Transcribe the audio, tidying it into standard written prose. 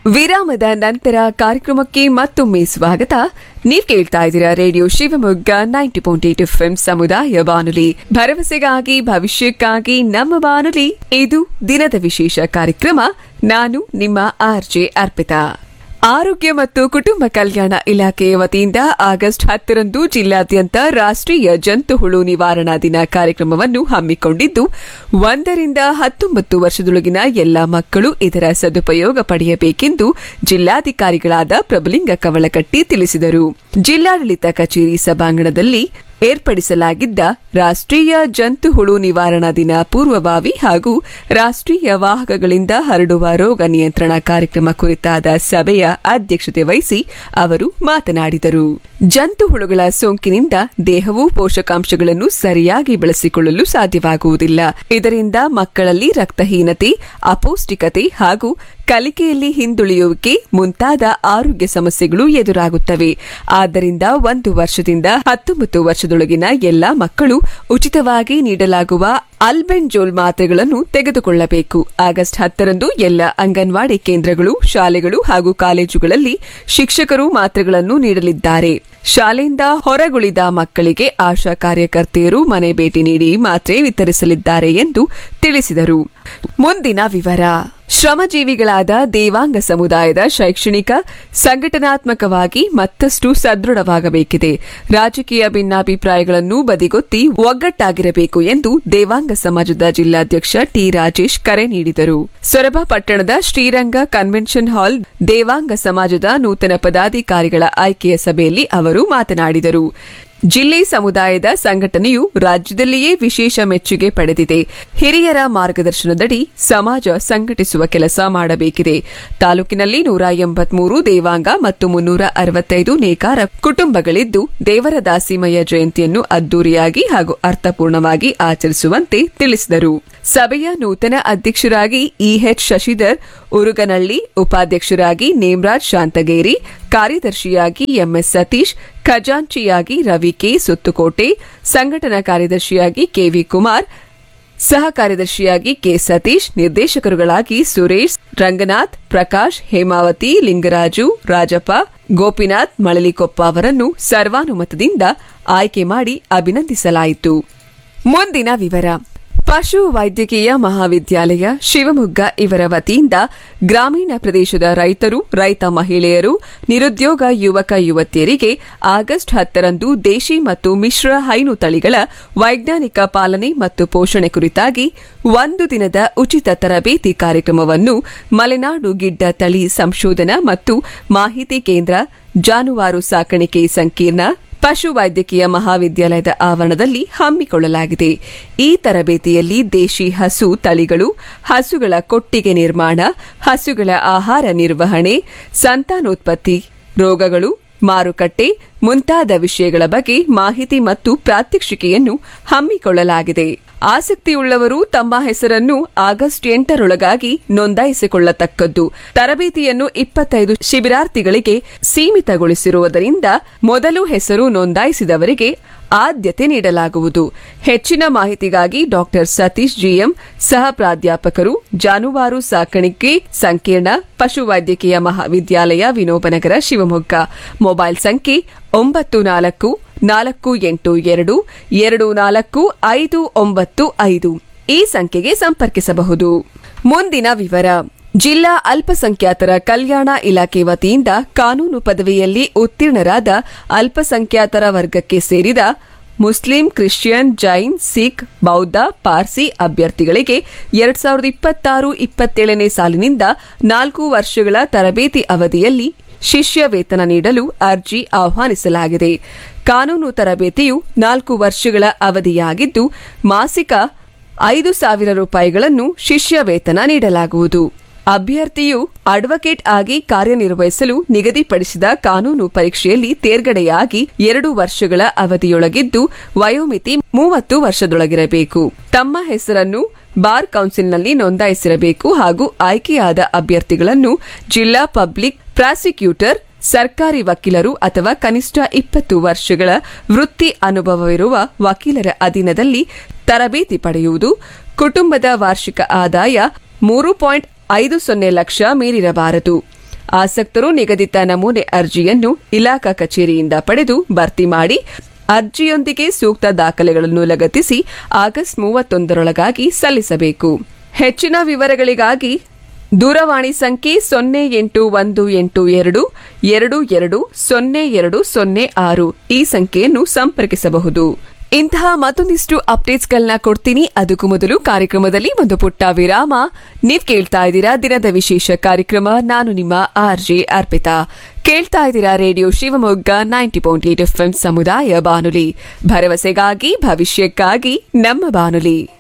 ವಿರಾಮದ ನಂತರ ಕಾರ್ಯಕ್ರಮಕ್ಕೆ ಮತ್ತೊಮ್ಮೆ ಸ್ವಾಗತ. ನೀವ್ ಕೇಳ್ತಾ ಇದ್ದೀರಾ ರೇಡಿಯೋ ಶಿವಮೊಗ್ಗ 90.8 FM ಸಮುದಾಯ ಬಾನುಲಿ, ಭರವಸೆಗಾಗಿ ಭವಿಷ್ಯಕ್ಕಾಗಿ ನಮ್ಮ ಬಾನುಲಿ. ಇದು ದಿನದ ವಿಶೇಷ ಕಾರ್ಯಕ್ರಮ. ನಾನು ನಿಮ್ಮ ಆರ್ಜೆ ಅರ್ಪಿತಾ. ಆರೋಗ್ಯ ಮತ್ತು ಕುಟುಂಬ ಕಲ್ಯಾಣ ಇಲಾಖೆಯ ವತಿಯಿಂದ ಆಗಸ್ಟ್ 10ರಂದು ಜಿಲ್ಲಾದ್ಯಂತ ರಾಷ್ಟ್ರೀಯ ಜಂತು ಹುಳು ನಿವಾರಣಾ ದಿನ ಕಾರ್ಯಕ್ರಮವನ್ನು ಹಮ್ಮಿಕೊಂಡಿದ್ದು, 1ರಿಂದ 19 ವರ್ಷದೊಳಗಿನ ಎಲ್ಲಾ ಮಕ್ಕಳು ಇದರ ಸದುಪಯೋಗ ಪಡೆಯಬೇಕೆಂದು ಜಿಲ್ಲಾಧಿಕಾರಿಗಳಾದ ಪ್ರಭುಲಿಂಗ ಕವಳಕಟ್ಟಿ ತಿಳಿಸಿದರು. ಜಿಲ್ಲಾಡಳಿತ ಕಚೇರಿ ಸಭಾಂಗಣದಲ್ಲಿ ಏರ್ಪಡಿಸಲಾಗಿದ್ದ ರಾಷ್ಟ್ರೀಯ ಜಂತು ಹುಳು ನಿವಾರಣಾ ದಿನ ಪೂರ್ವಭಾವಿ ಹಾಗೂ ರಾಷ್ಟ್ರೀಯ ವಾಹಕಗಳಿಂದ ಹರಡುವ ರೋಗ ನಿಯಂತ್ರಣ ಕಾರ್ಯಕ್ರಮ ಕುರಿತಾದ ಸಭೆಯ ಅಧ್ಯಕ್ಷತೆ ವಹಿಸಿ ಅವರು ಮಾತನಾಡಿದರು. ಜಂತು ಹುಳುಗಳ ಸೋಂಕಿನಿಂದ ದೇಹವು ಪೋಷಕಾಂಶಗಳನ್ನು ಸರಿಯಾಗಿ ಬಳಸಿಕೊಳ್ಳಲು ಸಾಧ್ಯವಾಗುವುದಿಲ್ಲ. ಇದರಿಂದ ಮಕ್ಕಳಲ್ಲಿ ರಕ್ತಹೀನತೆ, ಅಪೌಷ್ಟಿಕತೆ ಹಾಗೂ ಕಲಿಕೆಯಲ್ಲಿ ಹಿಂದುಳಿಯುವಿಕೆ ಮುಂತಾದ ಆರೋಗ್ಯ ಸಮಸ್ಯೆಗಳು ಎದುರಾಗುತ್ತವೆ. ಆದ್ದರಿಂದ 1 ವರ್ಷದಿಂದ 19 ವರ್ಷದೊಳಗಿನ ಎಲ್ಲಾ ಮಕ್ಕಳು ಉಚಿತವಾಗಿ ನೀಡಲಾಗುವ ಅಲ್ಬೆಂಜೋಲ್ ಮಾತ್ರೆಗಳನ್ನು ತೆಗೆದುಕೊಳ್ಳಬೇಕು. ಆಗಸ್ಟ್ 10ರಂದು ಎಲ್ಲ ಅಂಗನವಾಡಿ ಕೇಂದ್ರಗಳು, ಶಾಲೆಗಳು ಹಾಗೂ ಕಾಲೇಜುಗಳಲ್ಲಿ ಶಿಕ್ಷಕರು ಮಾತ್ರೆಗಳನ್ನು ನೀಡಲಿದ್ದಾರೆ. ಶಾಲೆಯಿಂದ ಹೊರಗುಳಿದ ಮಕ್ಕಳಿಗೆ ಆಶಾ ಕಾರ್ಯಕರ್ತೆಯರು ಮನೆ ಭೇಟಿ ನೀಡಿ ಮಾತ್ರೆ ವಿತರಿಸಲಿದ್ದಾರೆ ಎಂದು ತಿಳಿಸಿದರು. ಮುಂದಿನ ವಿವರ. ಶ್ರಮಜೀವಿಗಳಾದ ದೇವಾಂಗ ಸಮುದಾಯದ ಶೈಕ್ಷಣಿಕ, ಸಂಘಟನಾತ್ಮಕವಾಗಿ ಮತ್ತಷ್ಟು ಸದೃಢವಾಗಬೇಕಿದೆ. ರಾಜಕೀಯ ಭಿನ್ನಾಭಿಪ್ರಾಯಗಳನ್ನು ಬದಿಗೊತ್ತಿ ಒಗ್ಗಟ್ಟಾಗಿರಬೇಕು ಎಂದು ದೇವಾಂಗ ಸಮಾಜದ ಜಿಲ್ಲಾಧ್ಯಕ್ಷ ಟಿ ರಾಜೇಶ್ ಕರೆ ನೀಡಿದರು. ಸೊರಬ ಪಟ್ಟಣದ ಶ್ರೀರಂಗ ಕನ್ವೆನ್ಷನ್ ಹಾಲ್ ದೇವಾಂಗ ಸಮಾಜದ ನೂತನ ಪದಾಧಿಕಾರಿಗಳ ಆಯ್ಕೆಯ ಸಭೆಯಲ್ಲಿ ಅವರು ಮಾತನಾಡಿದರು. ಜಿಲ್ಲೆ ಸಮುದಾಯದ ಸಂಘಟನೆಯು ರಾಜ್ಯದಲ್ಲಿಯೇ ವಿಶೇಷ ಮೆಚ್ಚುಗೆ ಪಡೆದಿದೆ. ಹಿರಿಯರ ಮಾರ್ಗದರ್ಶನದಡಿ ಸಮಾಜ ಸಂಘಟಿಸುವ ಕೆಲಸ ಮಾಡಬೇಕಿದೆ. ತಾಲೂಕಿನಲ್ಲಿ 183 ದೇವಾಂಗ ಮತ್ತು 365 ನೇಕಾರ ಕುಟುಂಬಗಳಿದ್ದು, ದೇವರ ದಾಸಿಮಯ್ಯ ಜಯಂತಿಯನ್ನು ಅದ್ದೂರಿಯಾಗಿ ಹಾಗೂ ಅರ್ಥಪೂರ್ಣವಾಗಿ ಆಚರಿಸುವಂತೆ ತಿಳಿಸಿದರು. ಸಭೆಯ ನೂತನ ಅಧ್ಯಕ್ಷರಾಗಿ ಇಎಚ್ ಶಶಿಧರ್ ಉರುಗನಹಳ್ಳಿ, ಉಪಾಧ್ಯಕ್ಷರಾಗಿ ನೇಮರಾಜ್ ಶಾಂತಗೇರಿ, ಕಾರ್ಯದರ್ಶಿಯಾಗಿ ಎಂಎಸ್ ಸತೀಶ್, ಖಜಾಂಚಿಯಾಗಿ ರವಿ ಕೆ ಸುತ್ತುಕೋಟೆ, ಸಂಘಟನಾ ಕಾರ್ಯದರ್ಶಿಯಾಗಿ ಕೆವಿ ಕುಮಾರ್, ಸಹ ಕಾರ್ಯದರ್ಶಿಯಾಗಿ ಕೆ ಸತೀಶ್, ನಿರ್ದೇಶಕರುಗಳಾಗಿ ಸುರೇಶ್, ರಂಗನಾಥ್, ಪ್ರಕಾಶ್, ಹೇಮಾವತಿ, ಲಿಂಗರಾಜು, ರಾಜಪ್ಪ, ಗೋಪಿನಾಥ್ ಮಳಲಿಕೊಪ್ಪ ಅವರನ್ನು ಸರ್ವಾನುಮತದಿಂದ ಆಯ್ಕೆ ಮಾಡಿ ಅಭಿನಂದಿಸಲಾಯಿತು. ಮುಂದಿನ ವಿವರ. ಪಶು ವೈದ್ಯಕೀಯ ಮಹಾವಿದ್ಯಾಲಯ ಶಿವಮೊಗ್ಗ ಇವರ ವತಿಯಿಂದ ಗ್ರಾಮೀಣ ಪ್ರದೇಶದ ರೈತರು, ರೈತ ಮಹಿಳೆಯರು, ನಿರುದ್ಯೋಗ ಯುವಕ ಯುವತಿಯರಿಗೆ ಆಗಸ್ಟ್ 10ರಂದು ದೇಶಿ ಮತ್ತು ಮಿಶ್ರ ಹೈನು ತಳಿಗಳ ವೈಜ್ಞಾನಿಕ ಪಾಲನೆ ಮತ್ತು ಪೋಷಣೆ ಕುರಿತಾಗಿ 1 ದಿನದ ಉಚಿತ ತರಬೇತಿ ಕಾರ್ಯಕ್ರಮವನ್ನು ಮಲೆನಾಡು ಗಿಡ್ಡ ತಳಿ ಸಂಶೋಧನಾ ಮತ್ತು ಮಾಹಿತಿ ಕೇಂದ್ರ, ಜಾನುವಾರು ಸಾಕಾಣಿಕೆ ಸಂಕೀರ್ಣ, ಪಶು ವೈದ್ಯಕೀಯ ಮಹಾವಿದ್ಯಾಲಯದ ಆವರಣದಲ್ಲಿ ಹಮ್ಮಿಕೊಳ್ಳಲಾಗಿದೆ. ಈ ತರಬೇತಿಯಲ್ಲಿ ದೇಶಿ ಹಸು ತಳಿಗಳು, ಹಸುಗಳ ಕೊಟ್ಟಿಗೆ ನಿರ್ಮಾಣ, ಹಸುಗಳ ಆಹಾರ ನಿರ್ವಹಣೆ, ಸಂತಾನೋತ್ಪತ್ತಿ, ರೋಗಗಳು, ಮಾರುಕಟ್ಟೆ ಮುಂತಾದ ವಿಷಯಗಳ ಬಗ್ಗೆ ಮಾಹಿತಿ ಮತ್ತು ಪ್ರಾತ್ಯಕ್ಷಿಕೆಯನ್ನು ಹಮ್ಮಿಕೊಳ್ಳಲಾಗಿದೆ. ಆಸಕ್ತಿಯುಳ್ಳವರು ತಮ್ಮ ಹೆಸರನ್ನು ಆಗಸ್ಟ್ 8ರೊಳಗಾಗಿ ನೋಂದಾಯಿಸಿಕೊಳ್ಳತಕ್ಕದ್ದು. ತರಬೇತಿಯನ್ನು 25 ಶಿಬಿರಾರ್ಥಿಗಳಿಗೆ ಸೀಮಿತಗೊಳಿಸಿರುವುದರಿಂದ ಮೊದಲು ಹೆಸರು ನೋಂದಾಯಿಸಿದವರಿಗೆ ಆದ್ಯತೆ ನೀಡಲಾಗುವುದು. ಹೆಚ್ಚಿನ ಮಾಹಿತಿಗಾಗಿ ಡಾ ಸತೀಶ್ ಜಿಎಂ, ಸಹ ಪ್ರಾಧ್ಯಾಪಕರು, ಜಾನುವಾರು ಸಾಕಾಣಿಕೆ ಸಂಕೀರ್ಣ, ಪಶುವೈದ್ಯಕೀಯ ಮಹಾವಿದ್ಯಾಲಯ, ವಿನೋಬನಗರ, ಶಿವಮೊಗ್ಗ. ಮೊಬೈಲ್ ಸಂಖ್ಯೆ 9482245595 ಈ ಸಂಖ್ಯೆಗೆ ಸಂಪರ್ಕಿಸಬಹುದು. ಮುಂದಿನ ವಿವರ. ಜಿಲ್ಲಾ ಅಲ್ಪಸಂಖ್ಯಾತರ ಕಲ್ಯಾಣ ಇಲಾಖೆ ವತಿಯಿಂದ ಕಾನೂನು ಪದವಿಯಲ್ಲಿ ಉತ್ತೀರ್ಣರಾದ ಅಲ್ಪಸಂಖ್ಯಾತರ ವರ್ಗಕ್ಕೆ ಸೇರಿದ ಮುಸ್ಲಿಂ, ಕ್ರಿಶ್ಚಿಯನ್, ಜೈನ್, ಸಿಖ್, ಬೌದ್ಧ, ಪಾರ್ಸಿ ಅಭ್ಯರ್ಥಿಗಳಿಗೆ 2026-27ನೇ ಸಾಲಿನಿಂದ 4 ವರ್ಷಗಳ ತರಬೇತಿ ಅವಧಿಯಲ್ಲಿ ಶಿಷ್ಯ ವೇತನ ನೀಡಲು ಅರ್ಜಿ ಆಹ್ವಾನಿಸಲಾಗಿದೆ. ಕಾನೂನು ತರಬೇತಿಯು 4 ವರ್ಷಗಳ ಅವಧಿಯಾಗಿದ್ದು, ಮಾಸಿಕ 5,000 ರೂಪಾಯಿಗಳನ್ನು ಶಿಷ್ಯ ವೇತನ ನೀಡಲಾಗುವುದು. ಅಭ್ಯರ್ಥಿಯು ಅಡ್ವೊಕೇಟ್ ಆಗಿ ಕಾರ್ಯನಿರ್ವಹಿಸಲು ನಿಗದಿಪಡಿಸಿದ ಕಾನೂನು ಪರೀಕ್ಷೆಯಲ್ಲಿ ತೇರ್ಗಡೆಯಾಗಿ 2 ವರ್ಷಗಳ ಅವಧಿಯೊಳಗಿದ್ದು, ವಯೋಮಿತಿ 30 ವರ್ಷದೊಳಗಿರಬೇಕು. ತಮ್ಮ ಹೆಸರನ್ನು ಬಾರ್ ಕೌನ್ಸಿಲ್ನಲ್ಲಿ ನೋಂದಾಯಿಸಿರಬೇಕು ಹಾಗೂ ಆಯ್ಕೆಯಾದ ಅಭ್ಯರ್ಥಿಗಳನ್ನು ಜಿಲ್ಲಾ ಪಬ್ಲಿಕ್ ಪ್ರಾಸಿಕ್ಯೂಟರ್, ಸರ್ಕಾರಿ ವಕೀಲರು ಅಥವಾ ಕನಿಷ್ಠ 20 ವರ್ಷಗಳ ವೃತ್ತಿ ಅನುಭವವಿರುವ ವಕೀಲರ ಅಧೀನದಲ್ಲಿ ತರಬೇತಿ ಪಡೆಯುವುದು. ಕುಟುಂಬದ ವಾರ್ಷಿಕ ಆದಾಯ 3.50 ಲಕ್ಷ ಮೀರಿರಬಾರದು. ಆಸಕ್ತರು ನಿಗದಿತ ನಮೂನೆ ಅರ್ಜಿಯನ್ನು ಇಲಾಖಾ ಕಚೇರಿಯಿಂದ ಪಡೆದು ಭರ್ತಿ ಮಾಡಿ ಅರ್ಜಿಯೊಂದಿಗೆ ಸೂಕ್ತ ದಾಖಲೆಗಳನ್ನು ಲಗತ್ತಿಸಿ ಆಗಸ್ಟ್ 31ರೊಳಗಾಗಿ ಸಲ್ಲಿಸಬೇಕು. ಹೆಚ್ಚಿನ ವಿವರಗಳಿಗಾಗಿ ದೂರವಾಣಿ ಸಂಖ್ಯೆ 081822220206 ಈ ಸಂಖ್ಯೆಯನ್ನು ಸಂಪರ್ಕಿಸಬಹುದು. ಇಂತಹ ಮತ್ತೊಂದಿಷ್ಟು ಅಪ್ಡೇಟ್ಸ್ಗಳನ್ನ ಕೊಡ್ತೀನಿ. ಅದಕ್ಕೂ ಮೊದಲು ಕಾರ್ಯಕ್ರಮದಲ್ಲಿ ಒಂದು ಪುಟ್ಟ ವಿರಾಮ. ನೀವ್ ಕೇಳ್ತಾ ಇದ್ದೀರಾ ದಿನದ ವಿಶೇಷ ಕಾರ್ಯಕ್ರಮ. ನಾನು ನಿಮ್ಮ ಆರ್ಜೆ ಅರ್ಪಿತಾ. ಕೇಳ್ತಾ ಇದ್ದೀರಾ ರೇಡಿಯೋ ಶಿವಮೊಗ್ಗ 90.8 FM ಸಮುದಾಯ ಬಾನುಲಿ, ಭರವಸೆಗಾಗಿ ಭವಿಷ್ಯಕ್ಕಾಗಿ ನಮ್ಮ ಬಾನುಲಿ.